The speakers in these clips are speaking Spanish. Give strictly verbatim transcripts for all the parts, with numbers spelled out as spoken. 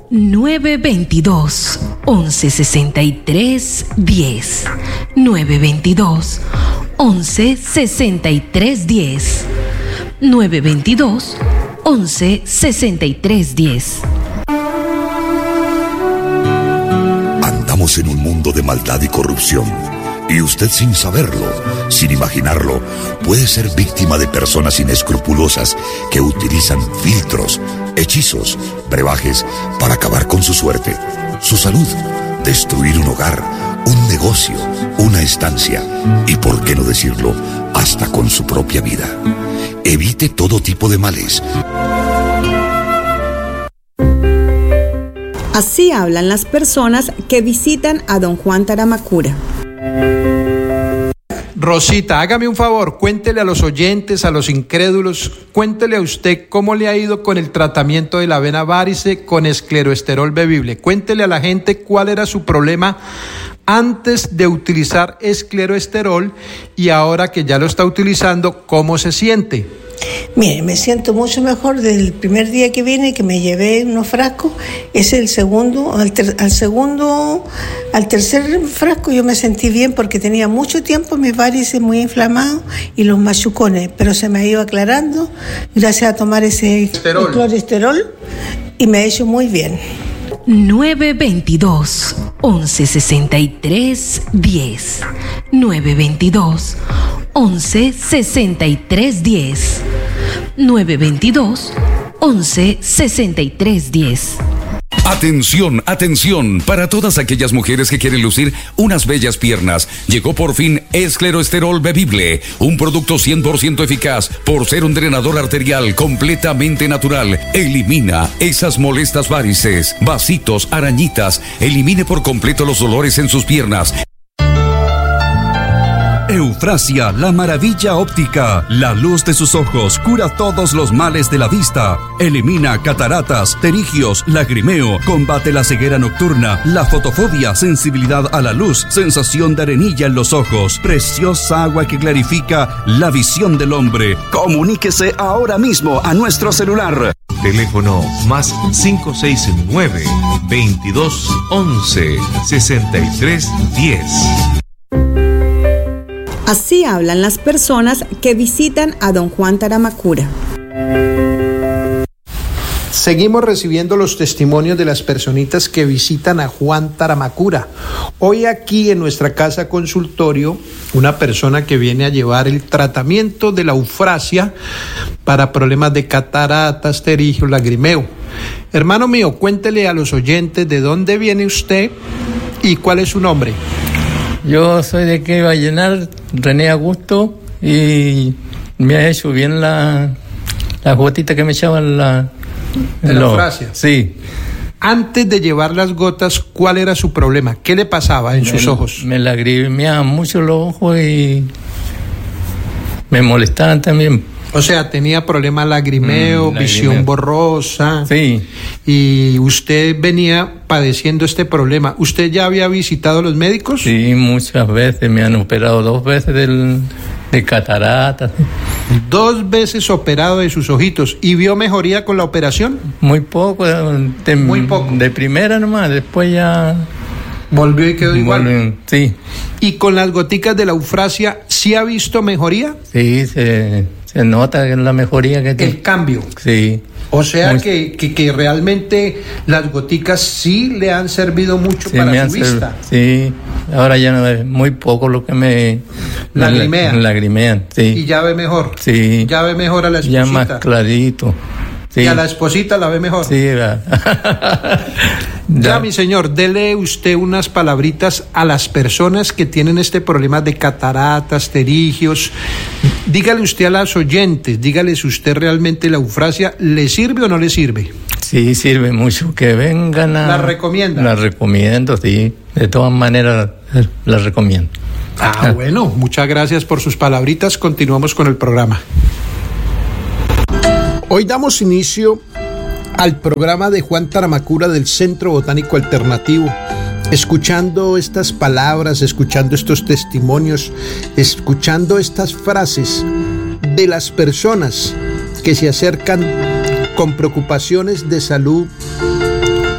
nueve dos dos, once sesenta y tres, diez. nueve dos dos, once sesenta y tres, diez. nueve dos dos, once sesenta y tres, diez. Andamos en un mundo de maldad y corrupción. Y usted, sin saberlo, sin imaginarlo, puede ser víctima de personas inescrupulosas que utilizan filtros, hechizos, brebajes para acabar con su suerte, su salud, destruir un hogar, un negocio, una estancia y, por qué no decirlo, hasta con su propia vida. Evite todo tipo de males. Así hablan las personas que visitan a don Juan Taramacura. Rosita, hágame un favor, cuéntele a los oyentes, a los incrédulos, cuéntele a usted cómo le ha ido con el tratamiento de la vena varice con escleroesterol bebible. Cuéntele a la gente cuál era su problema antes de utilizar escleroesterol y ahora que ya lo está utilizando, ¿cómo se siente? Mire, me siento mucho mejor desde el primer día que vine, que me llevé unos frascos. Es el segundo, al, ter, al segundo, al tercer frasco yo me sentí bien porque tenía mucho tiempo mis varices muy inflamados y los machucones, pero se me ha ido aclarando gracias a tomar ese cloresteol y me ha hecho muy bien. nueve dos dos, once sesenta y tres, diez. nueve dos dos, once sesenta y tres, diez. nueve dos dos, once sesenta y tres, diez. Atención, atención, para todas aquellas mujeres que quieren lucir unas bellas piernas, llegó por fin Escleroesterol Bebible, un producto cien por ciento eficaz por ser un drenador arterial completamente natural. Elimina esas molestas varices, vasitos, arañitas, elimine por completo los dolores en sus piernas. Eufrasia, la maravilla óptica. La luz de sus ojos cura todos los males de la vista. Elimina cataratas, pterigios, lagrimeo. Combate la ceguera nocturna, la fotofobia, sensibilidad a la luz, sensación de arenilla en los ojos. Preciosa agua que clarifica la visión del hombre. Comuníquese ahora mismo a nuestro celular. Teléfono más cinco seis nueve, veintidós, once, sesenta y tres, diez. Así hablan las personas que visitan a don Juan Taramacura. Seguimos recibiendo los testimonios de las personitas que visitan a Juan Taramacura. Hoy aquí en nuestra casa consultorio, una persona que viene a llevar el tratamiento de la eufrasia para problemas de cataratas, pterigios, lagrimeo. Hermano mío, cuéntele a los oyentes de dónde viene usted y cuál es su nombre. Yo soy de aquí Vallenar, René Augusto, y me ha hecho bien la, la gotita que me echaban la... ¿De la eufrasia? Sí. Antes de llevar las gotas, ¿cuál era su problema? ¿Qué le pasaba en me, sus ojos? Me lagrimeaban mucho los ojos y me molestaban también. O sea, tenía problemas lagrimeo, mm, visión lagrimeo. borrosa. Sí. Y usted venía padeciendo este problema. ¿Usted ya había visitado a los médicos? Sí, muchas veces. Me han operado dos veces del, de cataratas. Dos veces operado de sus ojitos. ¿Y vio mejoría con la operación? Muy poco. De, Muy poco. De primera nomás, después ya... ¿Volvió y quedó igual? Volvió, sí. ¿Y con las goticas de la eufrasia, sí ha visto mejoría? Sí, se, se nota la mejoría que tiene. El cambio. Sí. O sea que, que, que realmente las goticas sí le han servido mucho sí, para su vista. Sí, ahora ya no es muy poco lo que me... Lagrimean. Lagrimean, sí. Y ya ve mejor. Sí. Ya ve mejor a la esposita. Ya más clarito. Sí. Y a la esposita la ve mejor. Sí, ¿verdad? Ya, mi señor, dele usted unas palabritas a las personas que tienen este problema de cataratas, pterigios. Dígale usted a las oyentes, dígales usted realmente la eufrasia, ¿le sirve o no le sirve? Sí, sirve mucho. Que vengan a... ¿La recomienda? La recomiendo, sí. De todas maneras, la recomiendo. Ah, bueno, muchas gracias por sus palabritas. Continuamos con el programa. Hoy damos inicio al programa de Juan Taramacura del Centro Botánico Alternativo, escuchando estas palabras, escuchando estos testimonios, escuchando estas frases de las personas que se acercan con preocupaciones de salud,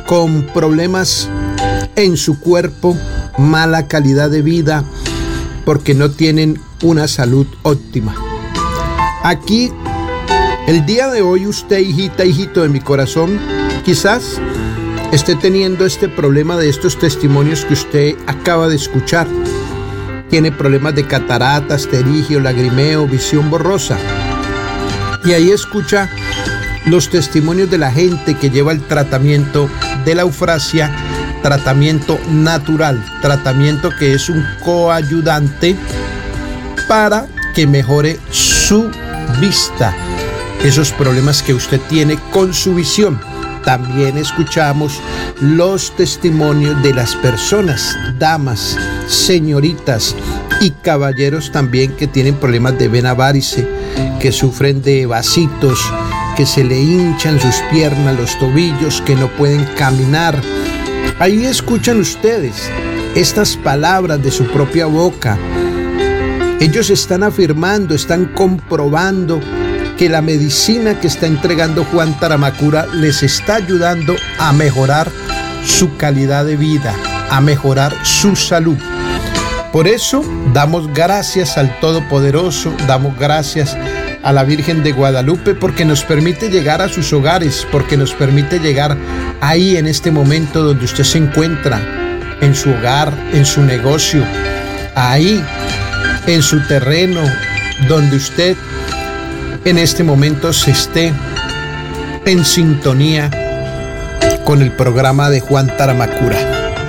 con problemas en su cuerpo, mala calidad de vida, porque no tienen una salud óptima. Aquí, el día de hoy, usted, hijita, hijito de mi corazón, quizás esté teniendo este problema de estos testimonios que usted acaba de escuchar. Tiene problemas de cataratas, terigio, lagrimeo, visión borrosa. Y ahí escucha los testimonios de la gente que lleva el tratamiento de la eufrasia, tratamiento natural, tratamiento que es un coayudante para que mejore su vista, esos problemas que usted tiene con su visión. También escuchamos los testimonios de las personas, damas, señoritas y caballeros también que tienen problemas de vena varice, que sufren de vasitos, que se le hinchan sus piernas, los tobillos, que no pueden caminar. Ahí escuchan ustedes estas palabras de su propia boca. Ellos están afirmando, están comprobando que la medicina que está entregando Juan Taramacura les está ayudando a mejorar su calidad de vida, a mejorar su salud. Por eso damos gracias al Todopoderoso, damos gracias a la Virgen de Guadalupe, porque nos permite llegar a sus hogares, porque nos permite llegar ahí en este momento donde usted se encuentra, en su hogar, en su negocio, ahí en su terreno, donde usted en este momento se esté en sintonía con el programa de Juan Taramacura.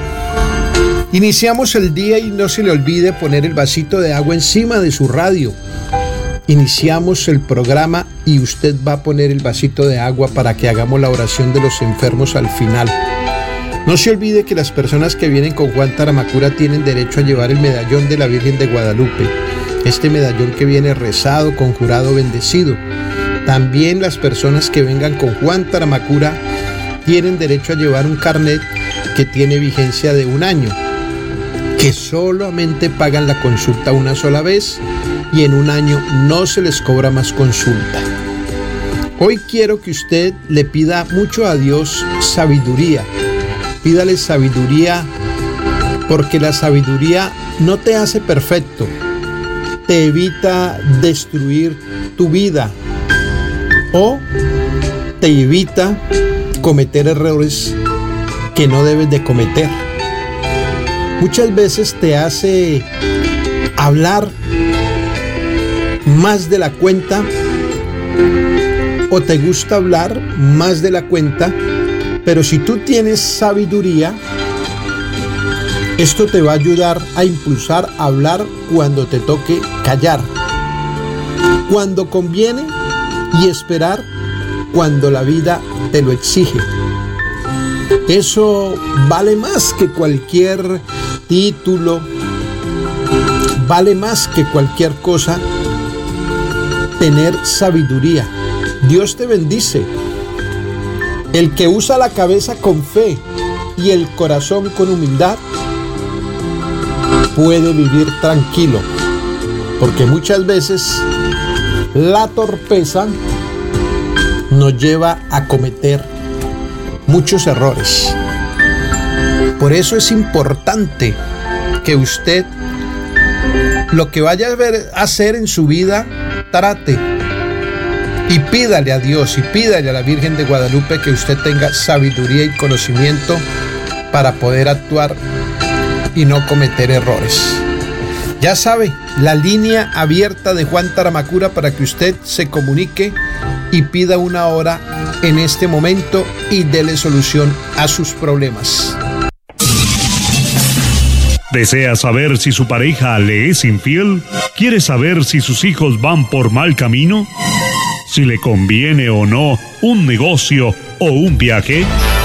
Iniciamos el día y no se le olvide poner el vasito de agua encima de su radio. Iniciamos el programa y usted va a poner el vasito de agua para que hagamos la oración de los enfermos al final. No se olvide que las personas que vienen con Juan Taramacura tienen derecho a llevar el medallón de la Virgen de Guadalupe. Este medallón que viene rezado, conjurado, bendecido. También las personas que vengan con Juan Taramacura tienen derecho a llevar un carnet que tiene vigencia de un año, que solamente pagan la consulta una sola vez y en un año no se les cobra más consulta. Hoy quiero que usted le pida mucho a Dios sabiduría. Pídale sabiduría, porque la sabiduría no te hace perfecto, te evita destruir tu vida o te evita cometer errores que no debes de cometer. Muchas veces te hace hablar más de la cuenta o te gusta hablar más de la cuenta, pero si tú tienes sabiduría, esto te va a ayudar a impulsar a hablar cuando te toque callar, cuando conviene, y esperar cuando la vida te lo exige. Eso vale más que cualquier título, vale más que cualquier cosa, tener sabiduría. Dios te bendice. El que usa la cabeza con fe y el corazón con humildad puede vivir tranquilo, porque muchas veces la torpeza nos lleva a cometer muchos errores. Por eso es importante que usted, lo que vaya a ver, hacer en su vida, trate y pídale a Dios y pídale a la Virgen de Guadalupe que usted tenga sabiduría y conocimiento para poder actuar y no cometer errores. Ya sabe, la línea abierta de Juan Taramacura para que usted se comunique y pida una hora en este momento y dele solución a sus problemas. ¿Desea saber si su pareja le es infiel? ¿Quiere saber si sus hijos van por mal camino? ¿Si le conviene o no un negocio o un viaje?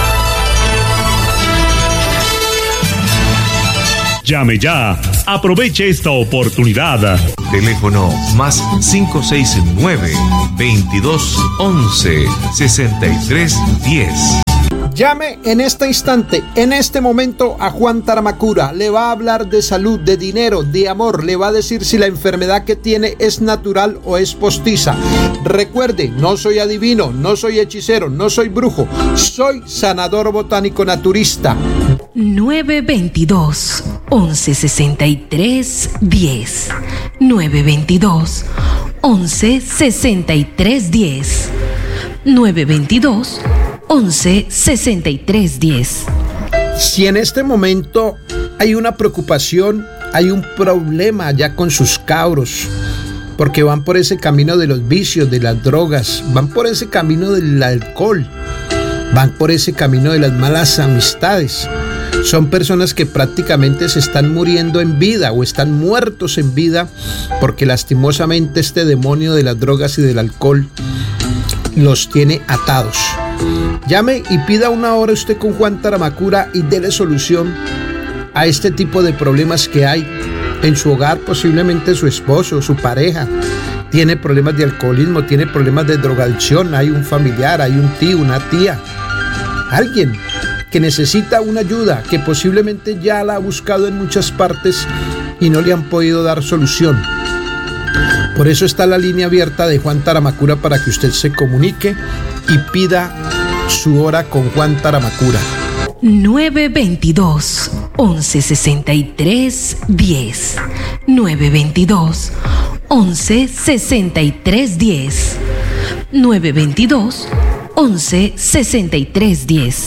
Llame ya. Aproveche esta oportunidad. Teléfono más cinco seis nueve, veintidós once, sesenta y tres diez. Llame en este instante, en este momento a Juan Taramacura. Le va a hablar de salud, de dinero, de amor. Le va a decir si la enfermedad que tiene es natural o es postiza. Recuerde, no soy adivino, no soy hechicero, no soy brujo. Soy sanador botánico naturista. nueve veintidós, once sesenta y tres, diez. nueve veintidós, once sesenta y tres, diez. nueve veintidós, once sesenta y tres, diez. Si en este momento hay una preocupación, hay un problema ya con sus cabros, porque van por ese camino de los vicios, de las drogas, van por ese camino del alcohol, van por ese camino de las malas amistades. Son personas que prácticamente se están muriendo en vida o están muertos en vida porque lastimosamente este demonio de las drogas y del alcohol los tiene atados. Llame y pida una hora usted con Juan Taramacura y dele solución a este tipo de problemas que hay en su hogar. Posiblemente su esposo, su pareja tiene problemas de alcoholismo, tiene problemas de drogadicción, hay un familiar, hay un tío, una tía, alguien que necesita una ayuda, que posiblemente ya la ha buscado en muchas partes y no le han podido dar solución. Por eso está la línea abierta de Juan Taramacura para que usted se comunique y pida su hora con Juan Taramacura. nueve veintidós, once sesenta y tres, diez. nueve veintidós, once sesenta y tres, diez. nueve veintidós, once sesenta y tres, diez.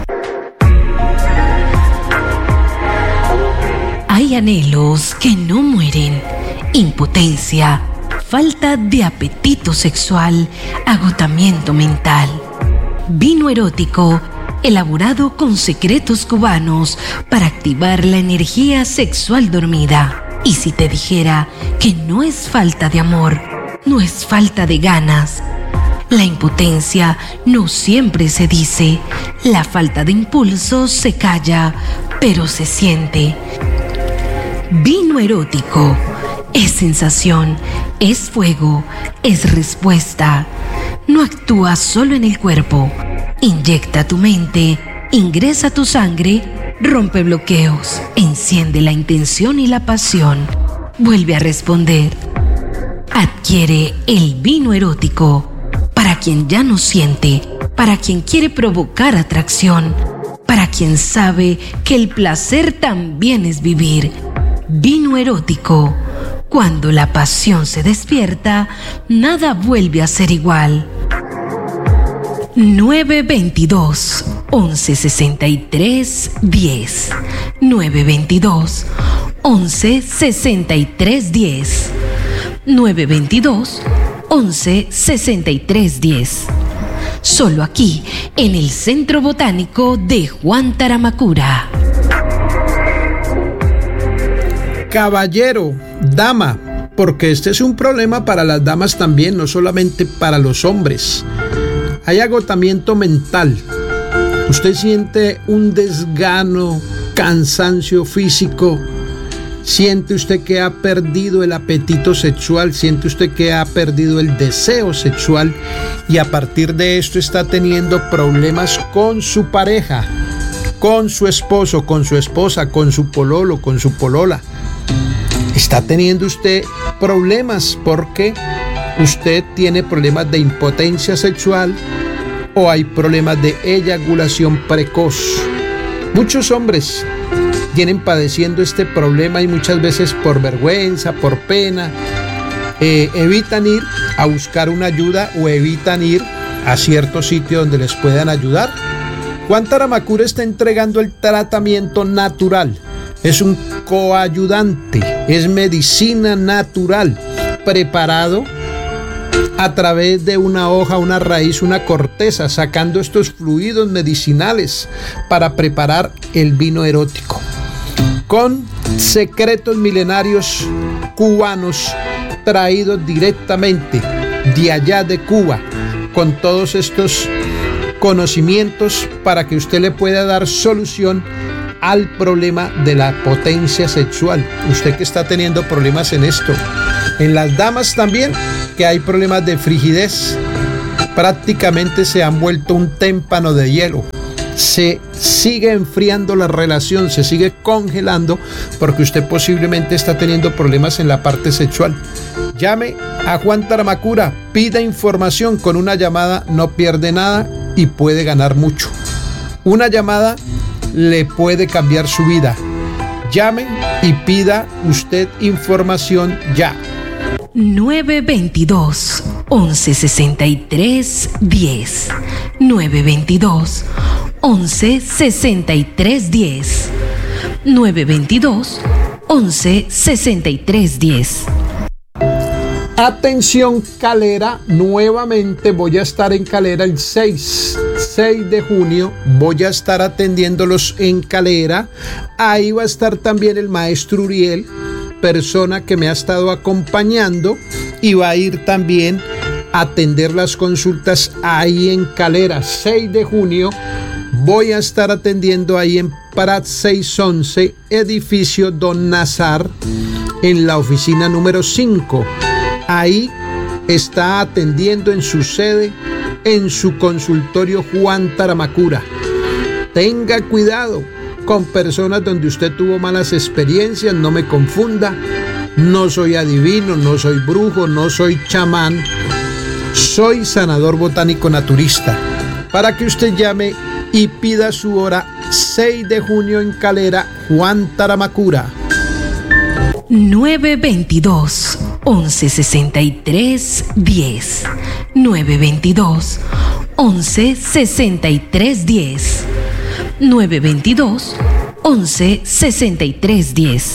Hay anhelos que no mueren. Impotencia, falta de apetito sexual, agotamiento mental. Vino erótico, elaborado con secretos cubanos para activar la energía sexual dormida. Y si te dijera que no es falta de amor, no es falta de ganas. La impotencia no siempre se dice, la falta de impulso se calla, pero se siente. Vino erótico. Es sensación, es fuego, es respuesta. No actúa solo en el cuerpo. Inyecta tu mente, ingresa tu sangre, rompe bloqueos, enciende la intención y la pasión. Vuelve a responder. Adquiere el vino erótico para quien ya no siente, para quien quiere provocar atracción, para quien sabe que el placer también es vivir. Vino erótico. Cuando la pasión se despierta, nada vuelve a ser igual. nueve veintidós, once sesenta y tres, diez. nueve veintidós, once sesenta y tres, diez. nueve veintidós, once sesenta y tres, diez. Solo aquí, en el Centro Botánico de Juan Taramacura. Caballero, dama, porque este es un problema para las damas también, no solamente para los hombres. Hay agotamiento mental. Usted siente un desgano, cansancio físico. Siente usted que ha perdido el apetito sexual, siente usted que ha perdido el deseo sexual y a partir de esto está teniendo problemas con su pareja, con su esposo, con su esposa, con su pololo, con su polola. Está teniendo usted problemas porque usted tiene problemas de impotencia sexual o hay problemas de eyaculación precoz. Muchos hombres vienen padeciendo este problema y muchas veces por vergüenza, por pena, eh, evitan ir a buscar una ayuda o evitan ir a ciertos sitios donde les puedan ayudar. Juan Taramacura está entregando el tratamiento natural. Es un coayudante, es medicina natural, preparado a través de una hoja, una raíz, una corteza, sacando estos fluidos medicinales para preparar el vino erótico. Con secretos milenarios cubanos traídos directamente de allá de Cuba, con todos estos conocimientos para que usted le pueda dar solución al problema de la potencia sexual. Usted que está teniendo problemas en esto. En las damas también, que hay problemas de frigidez. Prácticamente se han vuelto un témpano de hielo. se sigue enfriando la relación, se sigue congelando porque usted posiblemente está teniendo problemas en la parte sexual. Llame a Juan Taramacura, pida información. Con una llamada no pierde nada y puede ganar mucho. Una llamada le puede cambiar su vida. Llame y pida usted información ya. nueve veintidós, once sesenta y tres, diez. nueve veintidós, once sesenta y tres, diez. nueve veintidós, once sesenta y tres, diez. Atención Calera, nuevamente voy a estar en Calera el seis de junio, voy a estar atendiéndolos en Calera. Ahí va a estar también el maestro Uriel, persona que me ha estado acompañando, y va a ir también a atender las consultas ahí en Calera. seis de junio voy a estar atendiendo ahí en Prat seiscientos once, edificio Don Nazar, en la oficina número cinco. Ahí está atendiendo en su sede, en su consultorio Juan Taramacura. Tenga cuidado con personas donde usted tuvo malas experiencias, no me confunda. No soy adivino, no soy brujo, no soy chamán. Soy sanador botánico naturista. Para que usted llame y pida su hora, seis de junio en Calera, Juan Taramacura. nueve veintidós, once sesenta y tres, diez. nueve veintidós, once sesenta y tres, diez. nueve veintidós, once sesenta y tres, diez.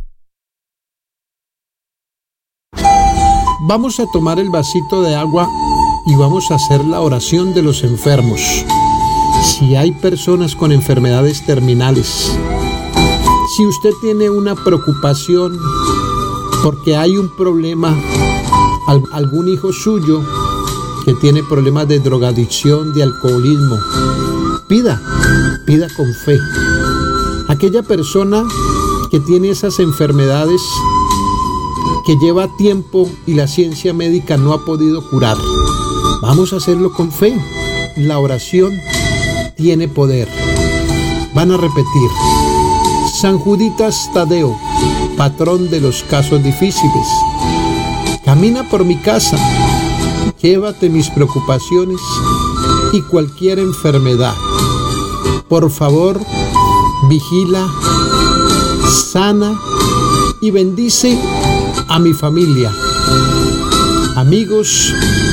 Vamos a tomar el vasito de agua y vamos a hacer la oración de los enfermos. Si hay personas con enfermedades terminales, si usted tiene una preocupación porque hay un problema, algún hijo suyo que tiene problemas de drogadicción, de alcoholismo, pida, pida con fe. Aquella persona que tiene esas enfermedades que lleva tiempo y la ciencia médica no ha podido curar, vamos a hacerlo con fe. La oración tiene poder. Van a repetir: San Juditas Tadeo, patrón de los casos difíciles, camina por mi casa, llévate mis preocupaciones y cualquier enfermedad. Por favor, vigila, sana y bendice a mi familia. Amigos,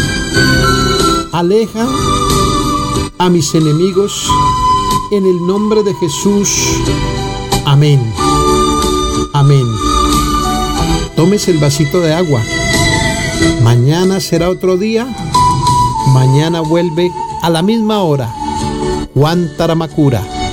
aleja a mis enemigos en el nombre de Jesús. Amén. Amén. Tómese el vasito de agua. Mañana será otro día. Mañana vuelve a la misma hora Juan Taramacura.